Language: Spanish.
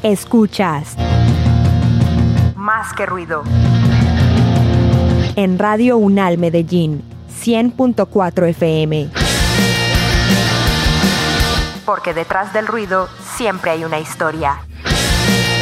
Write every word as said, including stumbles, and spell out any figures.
Escuchas Más que ruido en Radio UNAL Medellín, cien punto cuatro F M. Porque detrás del ruido siempre hay una historia.